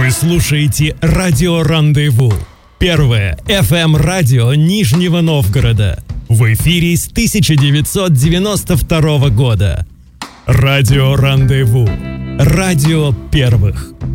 Вы слушаете «Радио Рандеву». Первое FM-радио Нижнего Новгорода. В эфире с 1992 года. «Радио Рандеву». Радио первых.